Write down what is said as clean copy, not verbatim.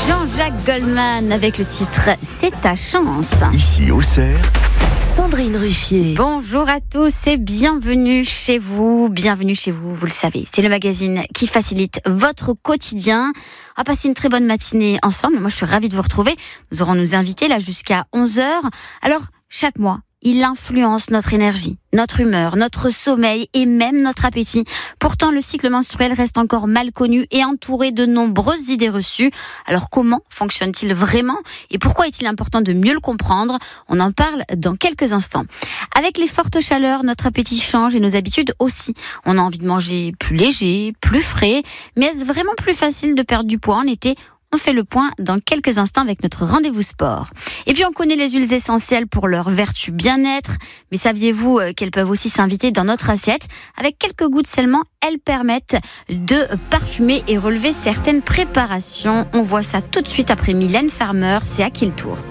Jean-Jacques Goldman avec le titre « C'est ta chance ». Ici, Auxerre, Sandrine Ruffier. Bonjour à tous et bienvenue chez vous. Bienvenue chez vous, vous le savez. C'est le magazine qui facilite votre quotidien. On va passer une très bonne matinée ensemble. Moi, je suis ravie de vous retrouver. Nous aurons nos invités là jusqu'à 11h. Alors, chaque mois, il influence notre énergie, notre humeur, notre sommeil et même notre appétit. Pourtant, le cycle menstruel reste encore mal connu et entouré de nombreuses idées reçues. Alors, comment fonctionne-t-il vraiment et pourquoi est-il important de mieux le comprendre ? On en parle dans quelques instants. Avec les fortes chaleurs, notre appétit change et nos habitudes aussi. On a envie de manger plus léger, plus frais. Mais est-ce vraiment plus facile de perdre du poids en été ? On fait le point dans quelques instants avec notre rendez-vous sport. Et puis on connaît les huiles essentielles pour leur vertu bien-être, mais saviez-vous qu'elles peuvent aussi s'inviter dans notre assiette ? Avec quelques gouttes seulement, elles permettent de parfumer et relever certaines préparations. On voit ça tout de suite après Mylène Farmer, c'est à qui le tour ?